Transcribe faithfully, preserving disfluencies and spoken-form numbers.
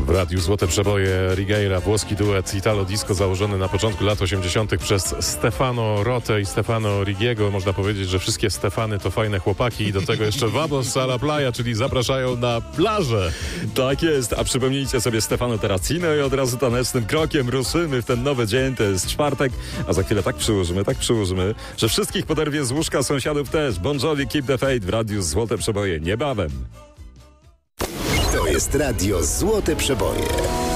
W radiu Złote Przeboje Righeira, włoski duet Italo Disco założony na początku lat osiemdziesiątych przez Stefano Rotę i Stefano Rigiego. Można powiedzieć, że wszystkie Stefany to fajne chłopaki i do tego jeszcze vamos a la playa, czyli zapraszają na plażę. Tak jest, a przypomnijcie sobie Stefano Terracino i od razu tanecznym krokiem ruszymy w ten nowy dzień, to jest czwartek, a za chwilę tak przyłożymy, tak przyłożymy, że wszystkich poderwie z łóżka, sąsiadów też. Bon Jovi, Keep the Faith w radiu Złote Przeboje niebawem. To jest radio Złote Przeboje.